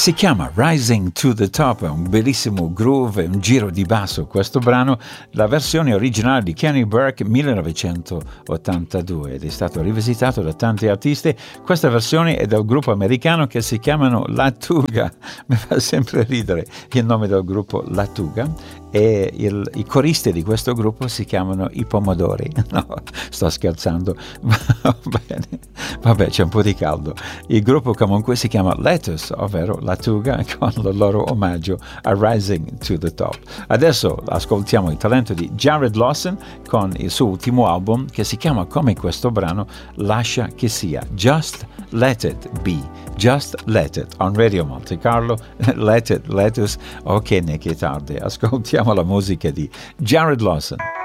Si chiama Rising to the Top, è un bellissimo groove, un giro di basso questo brano, la versione originale di Kenny Burke 1982 ed è stato rivisitato da tanti artisti. Questa versione è del gruppo americano che si chiamano Lattuga, mi fa sempre ridere il nome del gruppo Lattuga, e i coristi di questo gruppo si chiamano i Pomodori. No, sto scherzando. Vabbè, c'è un po' di caldo. Il gruppo comunque si chiama Lettuce, ovvero Lattuga, con il loro omaggio a Rising to the Top. Adesso ascoltiamo il talento di Jared Lawson con il suo ultimo album che si chiama come questo brano, Lascia che sia, Just Let It Be, Just Let It, on Radio Monte Carlo, Let It, Lettuce, ok, ne che tardi, ascoltiamo la musica di Jared Lawson.